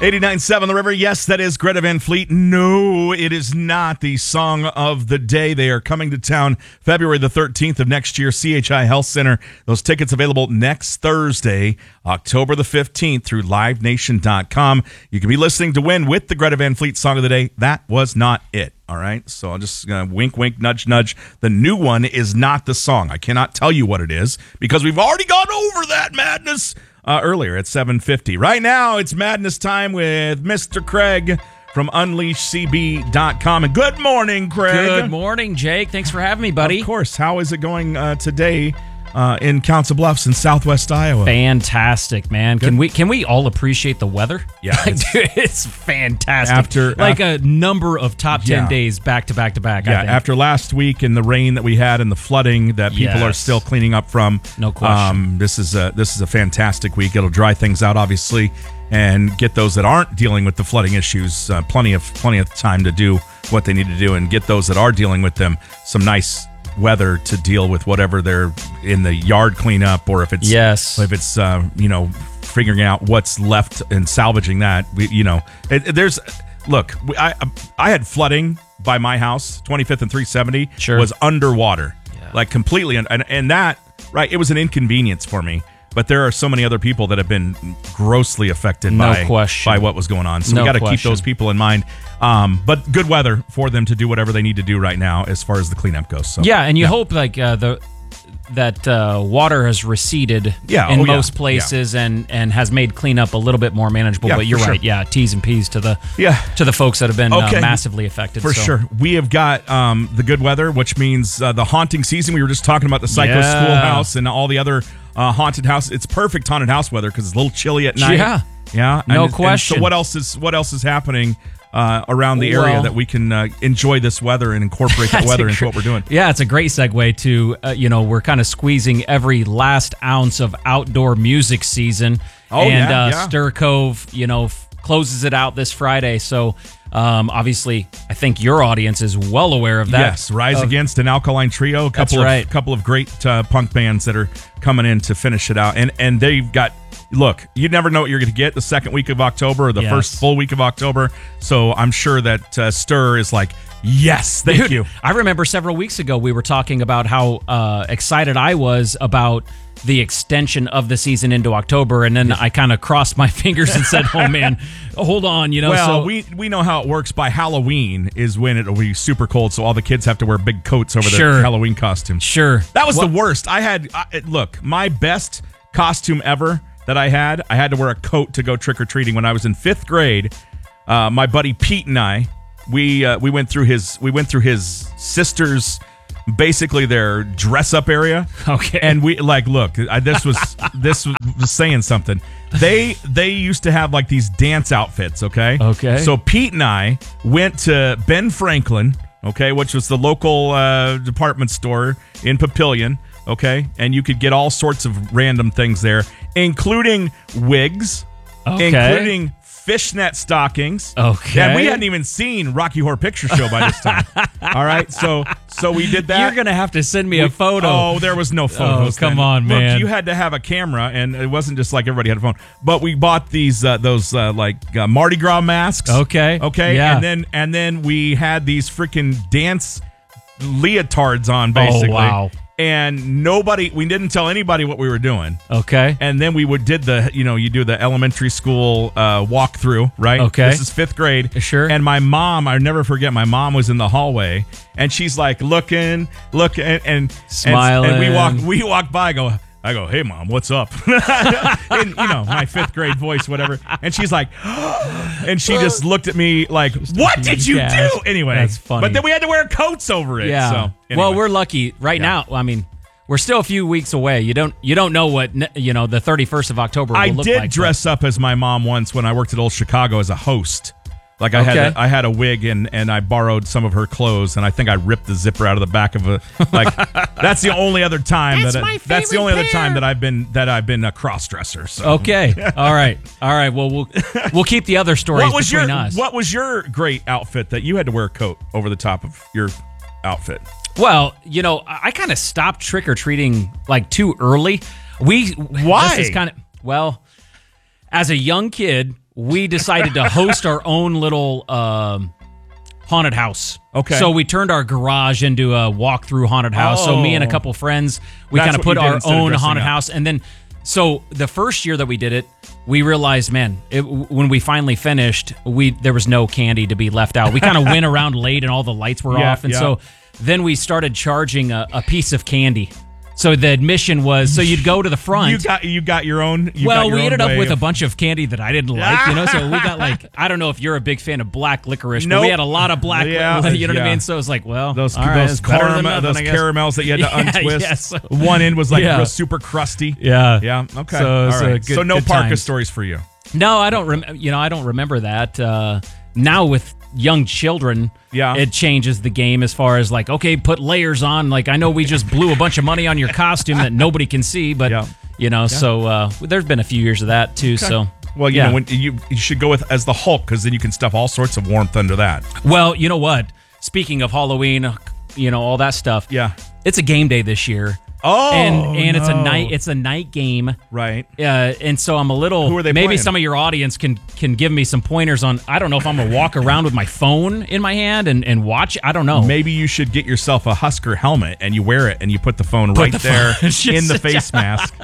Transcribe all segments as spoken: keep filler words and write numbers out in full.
eighty-nine point seven The River. Yes, that is Greta Van Fleet. No, it is not the song of the day. They are coming to town February the thirteenth of next year, C H I Health Center. Those tickets available next Thursday, October the fifteenth through live nation dot com. You can be listening to win with the Greta Van Fleet song of the day. That was not it. All right, so I'll just uh, wink, wink, nudge, nudge. The new one is not the song. I cannot tell you what it is because we've already gone over that madness uh, earlier at seven fifty. Right now, it's madness time with Mister Craig from unleash c b dot com. And good morning, Craig. Good morning, Jake. Thanks for having me, buddy. Of course. How is it going uh, today uh, in Council Bluffs in Southwest Iowa? Fantastic, man. Good. Can we can we all appreciate the weather? Yeah, like, it's, dude, it's fantastic. After like uh, a number of top ten yeah. days back to back to back. Yeah, I think. after last week and the rain that we had and the flooding that people yes. are still cleaning up from. No question. Um, this is a this is a fantastic week. It'll dry things out, obviously, and get those that aren't dealing with the flooding issues uh, plenty of plenty of time to do what they need to do, and get those that are dealing with them some nice weather to deal with whatever they're in the yard cleanup, or if it's yes, if it's uh, you know, figuring out what's left and salvaging that. We, you know, it, it, there's look, I I had flooding by my house, twenty-fifth and three seventy sure. was underwater, yeah. like completely, and, and and that right, it was an inconvenience for me. But there are so many other people that have been grossly affected no by, question. by what was going on. So no we got to keep question. those people in mind. Um, but good weather for them to do whatever they need to do right now as far as the cleanup goes. So yeah, and you yeah. hope like uh, the that uh, water has receded yeah, in oh, most yeah. places yeah. and, and has made cleanup a little bit more manageable. Yeah, but you're for right. sure. Yeah, T's and P's to the yeah. to the folks that have been okay. uh, massively affected. For so. sure. We have got um, the good weather, which means uh, the haunting season. We were just talking about the Psycho yeah. Schoolhouse and all the other uh, haunted house. It's perfect haunted house weather because it's a little chilly at night. Yeah. Yeah. No and, question. And so what else is what else is happening Uh, around the area well, that we can uh, enjoy this weather and incorporate that weather into what we're doing? Yeah, it's a great segue to, uh, you know, we're kind of squeezing every last ounce of outdoor music season. Oh, and yeah, uh, yeah. Stir Cove, you know, f- closes it out this Friday. So um, obviously, I think your audience is well aware of that. Yes, Rise uh, Against an Alkaline Trio. A couple of right. couple of great uh, punk bands that are coming in to finish it out. And, and they've got... Look, you never know what you're going to get the second week of October or the yes. first full week of October. So I'm sure that uh, Stir is like, yes, thank Dude, you. I remember several weeks ago we were talking about how uh, excited I was about the extension of the season into October, and then I kind of crossed my fingers and said, "Oh man, hold on," you know. Well, so, we we know how it works. By Halloween is when it'll be super cold, so all the kids have to wear big coats over sure. their Halloween costumes. Sure, that was what? the worst. I had I, look, my best costume ever that I had. I had to wear a coat to go trick or treating when I was in fifth grade. Uh, my buddy Pete and I, we uh, we went through his we went through his sister's, basically their dress up area. Okay, and we like look. I, this was this was saying something. They they used to have like these dance outfits. Okay. Okay. So Pete and I went to Ben Franklin. Okay, which was the local uh, department store in Papillion. Okay, and you could get all sorts of random things there, including wigs, okay. including fishnet stockings. Okay, and we hadn't even seen Rocky Horror Picture Show by this time. All right, so so we did that. You're gonna have to send me we, a photo. Oh, there was no photos. Oh, come then. on, man. Look, you had to have a camera, and it wasn't just like everybody had a phone. But we bought these uh, those uh, like uh, Mardi Gras masks. Okay, okay, yeah. and then and then we had these freaking dance leotards on, basically. Oh, wow. And nobody, we didn't tell anybody what we were doing. Okay. And then we would did the, you know, you do the elementary school uh, walkthrough, right? Okay. This is fifth grade. Sure. And my mom, I never forget, my mom was in the hallway, and she's like looking, looking, and, and smiling. And, and we walk, we walk by, I go, I go, hey, Mom, what's up? In, you know, my fifth grade voice, whatever. And she's like, and she just looked at me like, what did you gasp. do? Anyway. That's funny. But then we had to wear coats over it. Yeah. So, anyway. Well, we're lucky right Yeah. now. I mean, we're still a few weeks away. You don't you don't know what, you know, the thirty-first of October will I look did like. dress up as my mom once when I worked at Old Chicago as a host. Like I Okay. had a, I had a wig and, and I borrowed some of her clothes, and I think I ripped the zipper out of the back of a like. That's the only other time That's that my I, that's the favorite only other pair. time that I've been that I've been a cross dresser. So. Okay. All right. All right. Well, we'll we'll keep the other stories What was between your us. What was your great outfit that you had to wear a coat over the top of your outfit? Well, you know, I, I kind of stopped trick or treating like too early. We Why? This is kind of well, as a young kid, we decided to host our own little um, haunted house. Okay. So we turned our garage into a walk-through haunted house. So me and a Oh. couple friends, we That's kind of what put you did our instead of own dressing haunted up. house. And then, so the first year that we did it, we realized, man, it, when we finally finished, we there was no candy to be left out. We kind of went around late and all the lights were Yeah, off. And yeah. so then we started charging a, a piece of candy. So the admission was, so you'd go to the front. You got you got your own. You well, got your we own ended up way with a of- bunch of candy that I didn't like, you know. So we got like, I don't know if you're a big fan of black licorice, but Nope. we had a lot of black, Yeah, li- you know what yeah. I mean. So it's like, well, those all right, those, it's better than caram- nothing, those I guess. caramels that you had to Yeah, untwist. yes. One end was like Yeah. real super crusty. Yeah, Yeah. Okay. So All it's a right. good- so no good Parka times. stories for you. No, I don't. Rem- you know, I don't remember that. Uh, now with young children, Yeah. it changes the game as far as like, okay, put layers on. Like, I know we just blew a bunch of money on your costume that nobody can see, but Yeah. you know, so uh, there's been a few years of that too. So, Well, you yeah. know, when you you should go with as the Hulk because then you can stuff all sorts of warmth under that. Well, you know what? Speaking of Halloween, you know, all that stuff. Yeah. It's a game day this year. Oh, and and it's a no. night it's a night game. Right. Uh, and so I'm a little. Who are they maybe playing? some of your audience can can give me some pointers on. I don't know if I'm gonna walk around with my phone in my hand and, and watch. I don't know. Maybe you should get yourself a Husker helmet and you wear it and you put the phone Put right the there phone- in the face mask.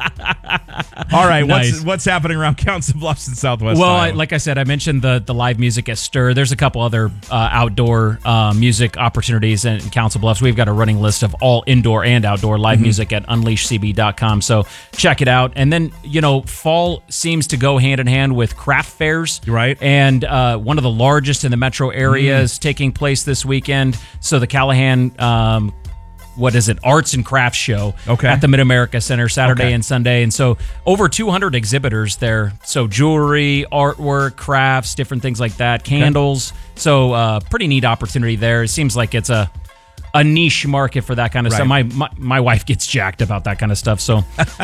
All right, Nice. what's what's happening around Council Bluffs and Southwest Well, I, Iowa? like I said, I mentioned the the live music at Stir. There's a couple other uh, outdoor uh, music opportunities in Council Bluffs. We've got a running list of all indoor and outdoor live Mm-hmm. music at unleash c b dot com. So check it out. And then, you know, fall seems to go hand in hand with craft fairs. Right. And uh, one of the largest in the metro area Mm. is taking place this weekend. So the Callahan um, what is it, Arts and Crafts Show Okay. at the Mid-America Center Saturday Okay. and Sunday. And so over two hundred exhibitors there. So jewelry, artwork, crafts, different things like that, candles. So uh, pretty neat opportunity there. It seems like it's a a niche market for that kind of Right. stuff. My, my my wife gets jacked about that kind of stuff. So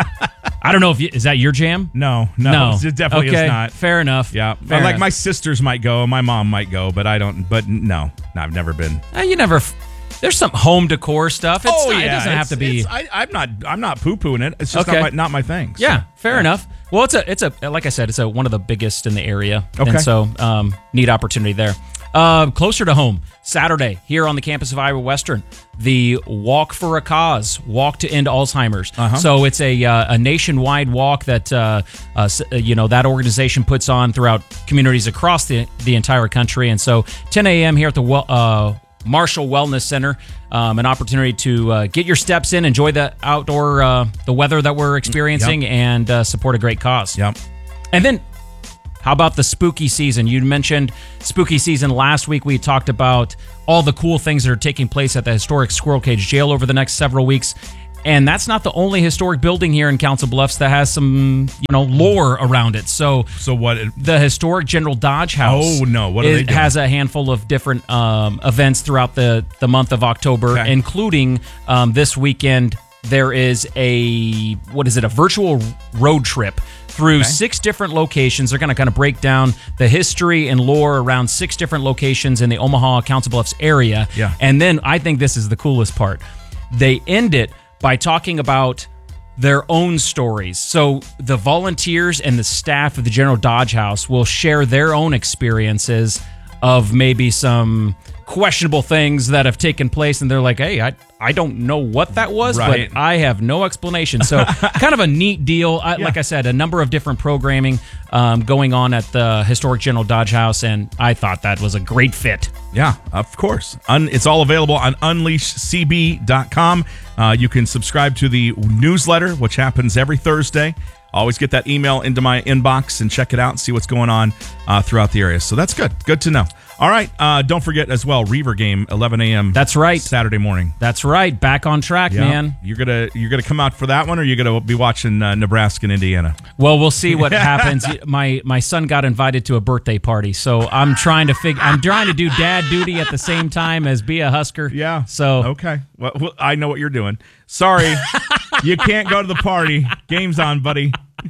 I don't know if you, is that your jam? no, no, No, it definitely okay, is not. Fair enough. Yeah, Fair like enough. my sisters might go, my mom might go, but I don't. But no, no I've never been. Uh, you never. f- There's some home decor stuff. It's not, it doesn't have it's- to be. it's- I, I'm not. I'm not poo pooing it. It's just Okay. not my not my thing. So, Yeah, fair enough. Well, it's a, it's a, like I said, it's a one of the biggest in the area, Okay. and so um, neat opportunity there. Uh, closer to home, Saturday here on the campus of Iowa Western, the Walk for a Cause, Walk to End Alzheimer's. Uh-huh. So it's a uh, a nationwide walk that uh, uh, s- uh, you know that organization puts on throughout communities across the the entire country, and so ten a.m. here at the well. Uh, Marshall Wellness Center, um, an opportunity to uh, get your steps in, enjoy the outdoor, uh, the weather that we're experiencing, Yep. and uh, support a great cause. Yep. And then, how about the spooky season? You mentioned spooky season last week. We talked about all the cool things that are taking place at the historic Squirrel Cage Jail over the next several weeks. And that's not the only historic building here in Council Bluffs that has some, you know, lore around it. So So what? the historic General Dodge House. Oh, no. What are they it doing? has a handful of different um, events throughout the, the month of October, Okay. including um, this weekend. There is a, what is it, a virtual road trip through six different locations. They're going to kind of break down the history and lore around six different locations in the Omaha, Council Bluffs area. Yeah. And then I think this is the coolest part. They end it by talking about their own stories. So the volunteers and the staff of the General Dodge House will share their own experiences of maybe some questionable things that have taken place, and they're like, hey, I, I don't know what that was, Right. but I have no explanation. So kind of a neat deal. I, Yeah. Like I said, a number of different programming um, going on at the historic General Dodge House, and I thought that was a great fit. Yeah, of course. Un- it's all available on unleash c b dot com. Uh, you can subscribe to the newsletter, which happens every Thursday. Always get that email into my inbox and check it out and see what's going on uh, throughout the area. So that's good. Good to know. All right. Uh, don't forget as well, Reaver game, eleven a.m. That's right. Saturday morning. That's right. Back on track, Yeah. man. You're gonna you're gonna come out for that one, or you're gonna be watching uh, Nebraska and Indiana. Well, we'll see what happens. My my son got invited to a birthday party, so I'm trying to figure. I'm trying to do dad duty at the same time as be a Husker. Yeah. So okay. Well, well, I know what you're doing. Sorry, you can't go to the party. Game's on, buddy.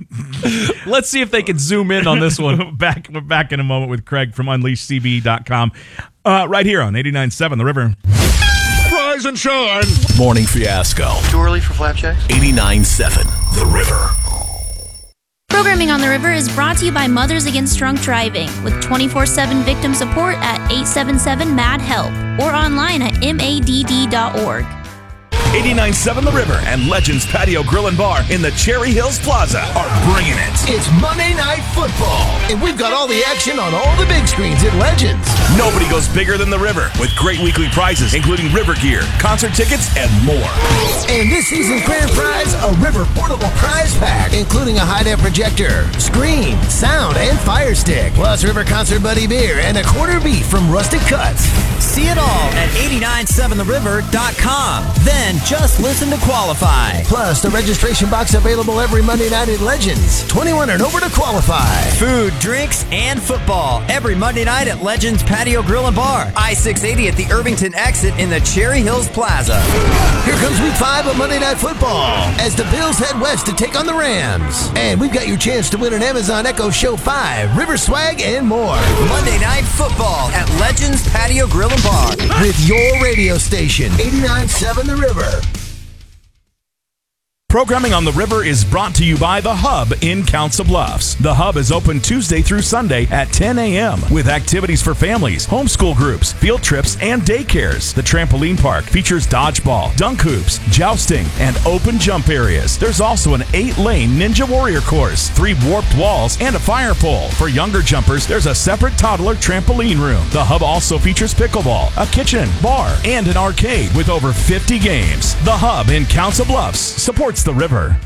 let's see if they can zoom in on this one. back, we're back in a moment with Craig from unleash c b dot com, uh, right here on eighty-nine point seven The River. Rise and shine. Morning Fiasco. Too early for flapjacks? eighty-nine point seven The River. Programming on the River is brought to you by Mothers Against Drunk Driving with twenty-four seven victim support at eight seven seven M A D HELP or online at M A D D dot org. eighty-nine point seven The River and Legends Patio Grill and Bar in the Cherry Hills Plaza are bringing it. It's Monday Night Football, and we've got all the action on all the big screens at Legends. Nobody goes bigger than The River with great weekly prizes, including River gear, concert tickets, and more. And this season's grand prize, a River portable prize pack, including a high-def projector, screen, sound, and fire stick, plus River Concert Buddy beer and a quarter beef from Rustic Cuts. See it all at eighty-nine seven the river dot com. Then just listen to qualify. Plus, the registration box available every Monday night at Legends. twenty-one and over to qualify. Food, drinks, and football every Monday night at Legends Patio Grill and Bar. I six eighty at the Irvington exit in the Cherry Hills Plaza. Here comes week five of Monday Night Football as the Bills head west to take on the Rams. And we've got your chance to win an Amazon Echo Show five, River Swag, and more. Monday Night Football at Legends Patio Grill and Bar. With your radio station, eighty-nine point seven The River. Programming on The River is brought to you by The Hub in Council Bluffs. The Hub is open Tuesday through Sunday at ten a.m. with activities for families, homeschool groups, field trips, and daycares. The trampoline park features dodgeball, dunk hoops, jousting, and open jump areas. There's also an eight-lane Ninja Warrior course, three warped walls, and a fire pole. For younger jumpers, there's a separate toddler trampoline room. The Hub also features pickleball, a kitchen, bar, and an arcade with over fifty games. The Hub in Council Bluffs supports The River.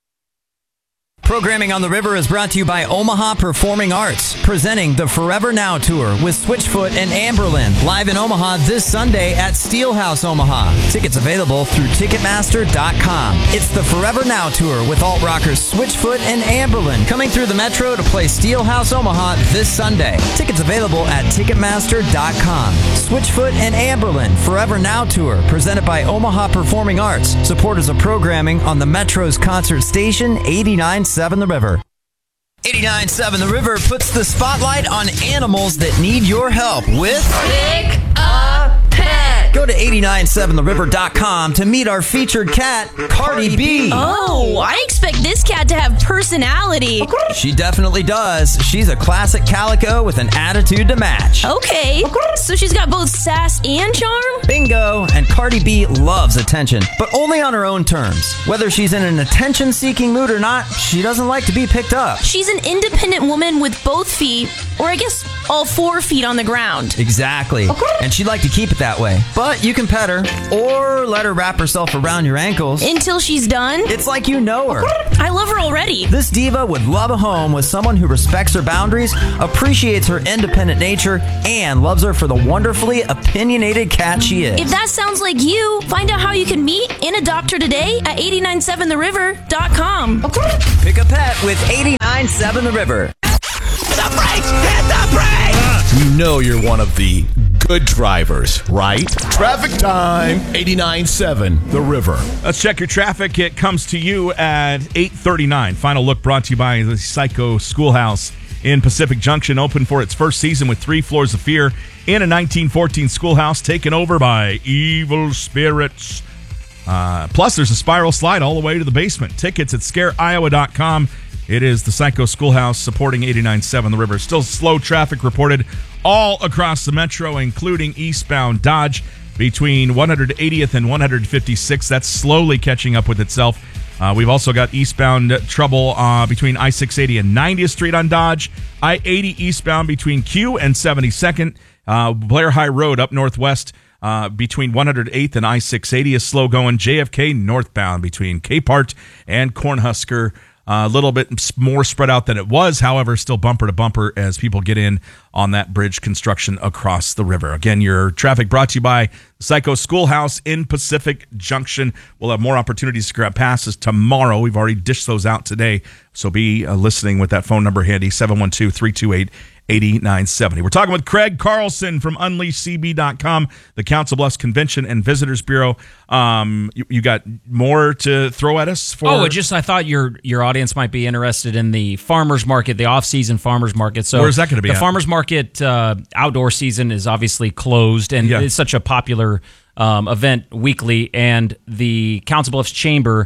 Programming on the River is brought to you by Omaha Performing Arts, presenting the Forever Now Tour with Switchfoot and Amberlin, live in Omaha this Sunday at Steelhouse Omaha. Tickets available through Ticketmaster dot com. It's the Forever Now Tour with alt rockers Switchfoot and Amberlin, coming through the Metro to play Steelhouse Omaha this Sunday. Tickets available at Ticketmaster dot com. Switchfoot and Amberlin, Forever Now Tour, presented by Omaha Performing Arts, supporters of programming on the Metro's concert station, eighty-nine point seven The River. eighty-nine point seven The River puts the spotlight on animals that need your help with Pick a Pet. Go to eighty-nine seven the river dot com to meet our featured cat, Cardi B. Oh, I expect this cat to have personality. She definitely does. She's a classic calico with an attitude to match. Okay, so she's got both sass and charm? Bingo! And Cardi B loves attention, but only on her own terms. Whether she's in an attention-seeking mood or not, she doesn't like to be picked up. She's an independent woman with both feet, or I guess all four feet on the ground. Exactly. And she'd like to keep it that way. But you can pet her, or let her wrap herself around your ankles. Until she's done? It's like you know her. I love her already. This diva would love a home with someone who respects her boundaries, appreciates her independent nature, and loves her for the wonderfully opinionated cat she is. If that sounds like you, find out how you can meet and adopt her today at eighty-nine seven the river dot com. Pick a pet with eighty-nine seven The River. The brakes! Hit the brakes! You know you're one of the good drivers, right? Traffic time, eighty-nine seven The River. Let's check your traffic. It comes to you at eight thirty-nine. Final look brought to you by the Psycho Schoolhouse in Pacific Junction, open for its first season with three floors of fear in a nineteen fourteen schoolhouse taken over by evil spirits. Uh, plus, there's a spiral slide all the way to the basement. Tickets at scare iowa dot com. It is the Psycho Schoolhouse supporting eighty-nine seven The River. Still slow traffic reported all across the metro, including eastbound Dodge between one hundred eightieth and one hundred fifty-sixth. That's slowly catching up with itself. Uh, we've also got eastbound trouble uh, between I six eighty and ninetieth Street on Dodge. I eighty eastbound between Q and seventy-second. Uh, Blair High Road up northwest uh, between one hundred eighth and I six eighty is slow going. J F K northbound between Capehart and Cornhusker. A uh, little bit more spread out than it was, however, still bumper to bumper as people get in on that bridge construction across the river. Again, your traffic brought to you by Psycho Schoolhouse in Pacific Junction. We'll have more opportunities to grab passes tomorrow. We've already dished those out today, so be uh, listening with that phone number handy, seven one two, three two eight, eight nine seven zero. We're talking with Craig Carlson from unleash c b dot com, the Council Bluffs Convention and Visitors Bureau. Um, you, you got more to throw at us? For Oh, just I thought your your audience might be interested in the farmers market, the off-season farmers market. So where's that going to be The at? farmers market uh, outdoor season is obviously closed, and Yeah. it's such a popular um, event weekly, and the Council Bluffs Chamber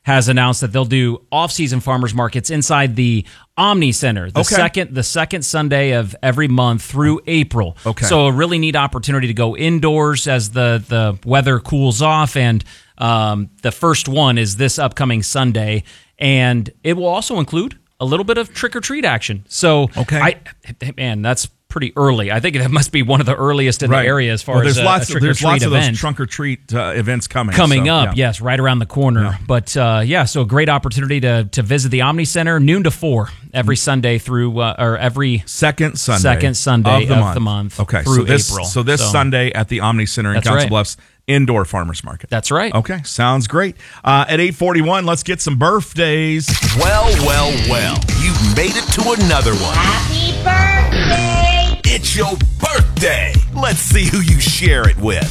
has announced that they'll do off-season farmers markets inside the Omni Center the Okay. second the second Sunday of every month through April. Okay. So a really neat opportunity to go indoors as the, the weather cools off. And um, the first one is this upcoming Sunday. And it will also include a little bit of trick-or-treat action. So, Okay. I, man, that's pretty early. I think that must be one of the earliest in Right. the area as far well, as there's a, lots, a of, there's trick-or-treat lots of event. those trunk or treat uh, events coming. Coming so, up, yeah. yes, right around the corner. Yeah. But uh, yeah, so a great opportunity to to visit the Omni Center noon to four every Sunday through uh, or every Second Sunday. Second Sunday of the of month. the month Okay, through so this, April. So this So- Sunday at the Omni Center in That's Council right. Bluffs Indoor Farmers Market. That's right. Okay, sounds great. Uh, at eight forty-one, let's get some birthdays. Well, well, well. You've made it to another one. Happy birthday! It's your birthday. Let's see who you share it with.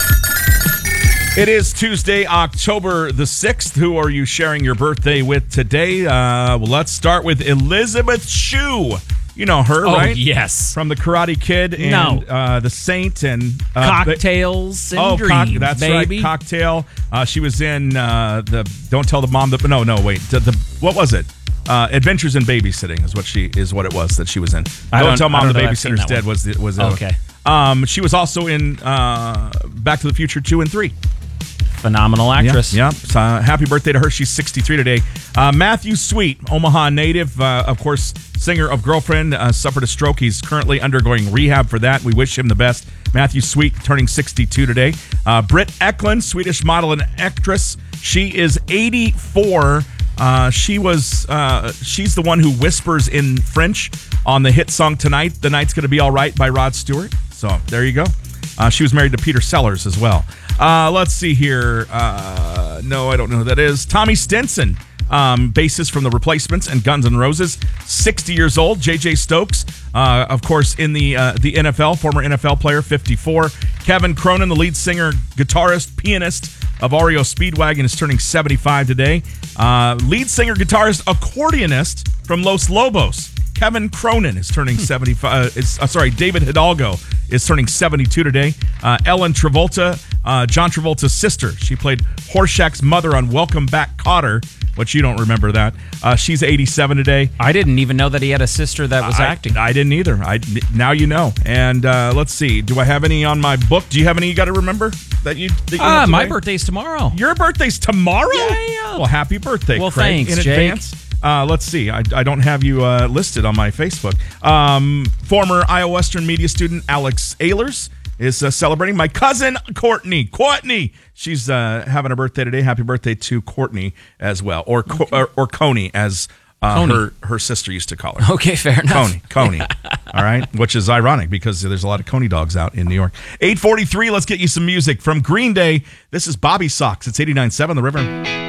It is Tuesday, October the sixth. Who are you sharing your birthday with today? Uh, well, let's start with Elizabeth Shue. You know her, Oh, right? yes. From The Karate Kid and No. uh, The Saint and uh, Cocktails and Oh, dreams, cock- that's baby. right. Cocktail. Uh, she was in uh, the. Don't tell the mom that. No, no, wait. The, the what was it? Uh, Adventures in Babysitting is what she is. What it was that she was in. I don't, don't- tell I mom don't the know that I've seen babysitter's that dead. one. Was the, was the, Okay. Um, she was also in uh, Back to the Future two and three. Phenomenal actress. Yeah. So, uh, happy birthday to her. She's sixty-three today. Uh, Matthew Sweet, Omaha native, uh, of course, singer of Girlfriend, uh, suffered a stroke. He's currently undergoing rehab for that. We wish him the best. Matthew Sweet turning sixty-two today. Uh, Britt Eklund, Swedish model and actress. She is eighty-four. Uh, she was. Uh, she's the one who whispers in French on the hit song "Tonight." The Night's Gonna Be All Right by Rod Stewart. So there you go. Uh, she was married to Peter Sellers as well. Uh, let's see here. Uh, no, I don't know who that is. Tommy Stinson, um, bassist from The Replacements and Guns N' Roses, sixty years old. J J Stokes, uh, of course, in the uh, the N F L, former N F L player, fifty-four. Kevin Cronin, the lead singer, guitarist, pianist of R E O Speedwagon, is turning seventy-five today. Uh, lead singer, guitarist, accordionist from Los Lobos, Kevin Cronin is turning seventy-five. Uh, is, uh, sorry, David Hidalgo is turning seventy-two today. Uh, Ellen Travolta, uh, John Travolta's sister. She played Horshack's mother on Welcome Back, Kotter, which you don't remember that. Uh, she's eighty-seven today. I didn't even know that he had a sister that was I, acting. I didn't either. I now you know. And uh, let's see. Do I have any on my book? Do you have any you got to remember that you? That you Ah, have my today? birthday's tomorrow. Your birthday's tomorrow? Yeah, yeah. Well, happy birthday, Well, Craig, thanks, in Jake. advance. Uh, let's see. I, I don't have you uh, listed on my Facebook. Um, former Iowa Western media student Alex Ehlers is uh, celebrating. My cousin Courtney. Courtney. She's uh, having a birthday today. Happy birthday to Courtney as well, or Co- or, or Coney as uh, Coney. her her sister used to call her. Okay, fair enough. Coney, Coney. All right, which is ironic because there's a lot of Coney dogs out in New York. eight forty-three, let's get you some music from Green Day. This is Bobby Sox. It's eighty-nine point seven The River.